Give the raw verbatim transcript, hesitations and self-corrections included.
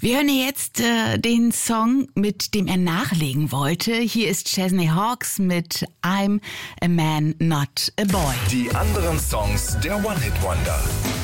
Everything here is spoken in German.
Wir hören jetzt äh, den Song, mit dem er nachlegen wollte. Hier ist Chesney Hawkes mit I'm a Man, Not a Boy. Die anderen Songs der One-Hit-Wonder.